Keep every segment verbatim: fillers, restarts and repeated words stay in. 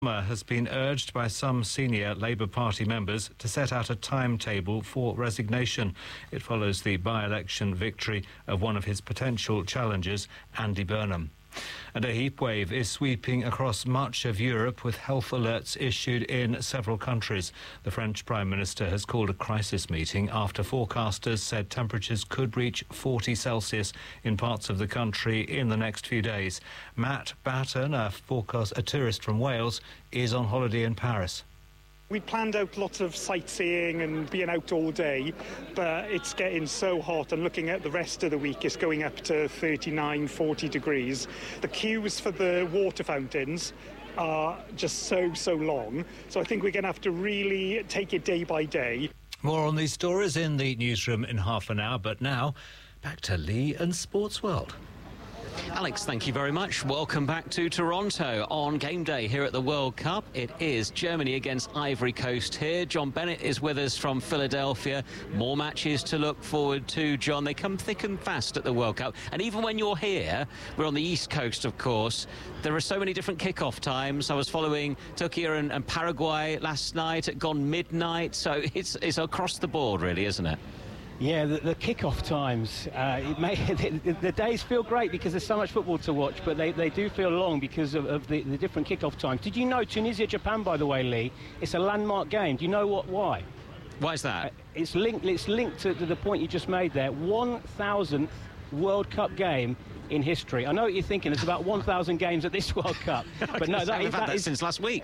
Has been urged by some senior Labour Party members to set out a timetable for resignation. It follows the by-election victory of one of his potential challengers, Andy Burnham. And a heatwave is sweeping across much of Europe with health alerts issued in several countries. The French Prime Minister has called a crisis meeting after forecasters said temperatures could reach forty Celsius in parts of the country in the next few days. Matt Batten, a forecast a tourist from Wales, is on holiday in Paris. We'd planned out lots of sightseeing and being out all day, but it's getting so hot, and looking at the rest of the week, it's going up to thirty-nine, forty degrees. The queues for the water fountains are just so, so long. So I think we're going to have to really take it day by day. More on these stories in the newsroom in half an hour, but now back to Lee and Sports World. Alex, thank you very much. Welcome back to Toronto on game day here at the World Cup. It is Germany against Ivory Coast here. John Bennett is with us from Philadelphia. More matches to look forward to, John. They come thick and fast at the World Cup. And even when you're here, we're on the East Coast, of course, there are so many different kick-off times. I was following Turkey and, and Paraguay last night at gone midnight. So it's, it's across the board, really, isn't it? Yeah, the, the kick-off times, uh, it may, the, the days feel great because there's so much football to watch, but they, they do feel long because of, of the, the different kick-off times. Did you know Tunisia-Japan, by the way, Lee, it's a landmark game? Do you know what? Why? Why is that? Uh, it's linked, it's linked to, to the point you just made there. one thousandth World Cup game in history. I know what you're thinking. There's about one thousand games at this World Cup, but no, that, is, had that, that is since last week.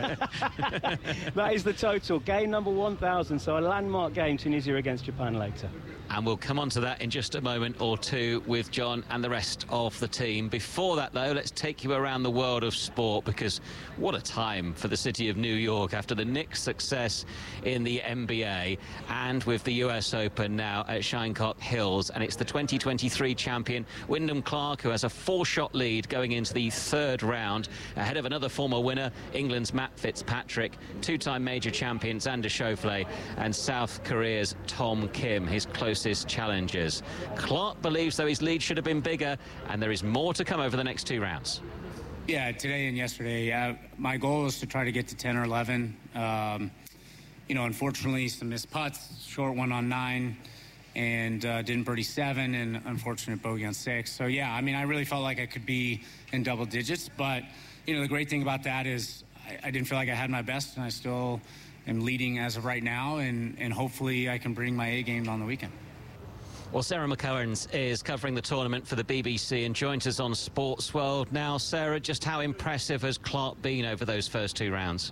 That is the total. Game number one thousand. So a landmark game, Tunisia against Japan later. And we'll come on to that in just a moment or two with John and the rest of the team. Before that, though, let's take you around the world of sport, because what a time for the city of New York after the Knicks' success in the N B A and with the U S Open now at Shinnecock Hills. And it's the twenty twenty-three champion, Wyndham Clark, who has a four-shot lead going into the third round, ahead of another former winner, England's Matt Fitzpatrick, two-time major champion Xander Schauffele, and South Korea's Tom Kim, his closest challengers. Clark believes, though, his lead should have been bigger, and there is more to come over the next two rounds. Yeah, today and yesterday, uh, my goal is to try to get to ten or eleven. Um, you know, unfortunately, some missed putts, short one on nine, and uh, didn't birdie seven, and unfortunate bogey on six. So, yeah, I mean, I really felt like I could be in double digits, but, you know, the great thing about that is I, I didn't feel like I had my best, and I still am leading as of right now, and, and hopefully I can bring my A game on the weekend. Well, Sarah McCurrans is covering the tournament for the B B C and joins us on Sports World now. Sarah, just how impressive has Clark been over those first two rounds?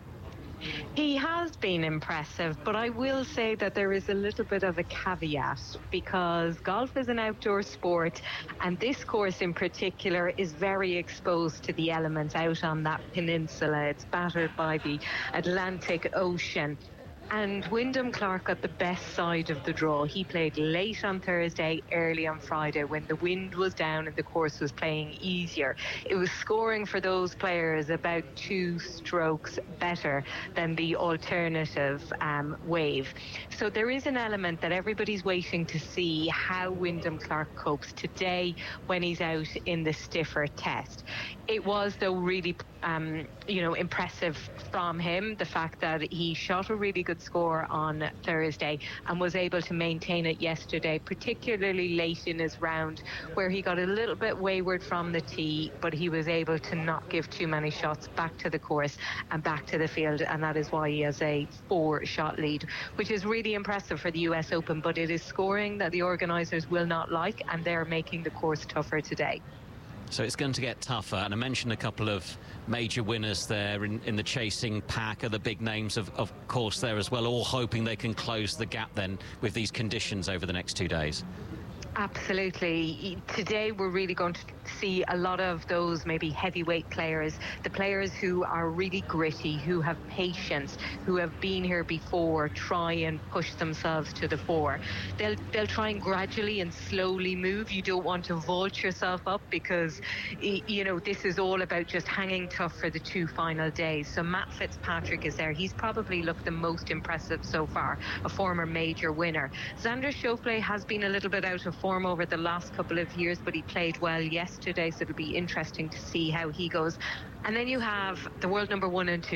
He has been impressive, but I will say that there is a little bit of a caveat, because golf is an outdoor sport, and this course in particular is very exposed to the elements out on that peninsula. It's battered by the Atlantic Ocean. And Wyndham Clark got the best side of the draw. He played late on Thursday, early on Friday, when the wind was down and the course was playing easier. It was scoring for those players about two strokes better than the alternative um, wave. So there is an element that everybody's waiting to see how Wyndham Clark copes today when he's out in the stiffer test. It was, though, really, um, you know, impressive from him, the fact that he shot a really good score on Thursday and was able to maintain it yesterday, particularly late in his round, where he got a little bit wayward from the tee, but he was able to not give too many shots back to the course and back to the field, and that is why he has a four-shot lead, which is really impressive for the U S Open, but it is scoring that the organisers will not like, and they're making the course tougher today. So it's going to get tougher, and I mentioned a couple of major winners there in, in the chasing pack, are the big names of, of course there as well, all hoping they can close the gap then with these conditions over the next two days. Absolutely. Today we're really going to see a lot of those maybe heavyweight players, the players who are really gritty, who have patience, who have been here before, try and push themselves to the fore. They'll they'll try and gradually and slowly move. You don't want to vault yourself up, because you know this is all about just hanging tough for the two final days. So Matt Fitzpatrick is there. He's probably looked the most impressive so far, a former major winner. Xander Schauffele has been a little bit out of form form over the last couple of years, but he played well yesterday, so it'll be interesting to see how he goes. And then you have the world number one and two.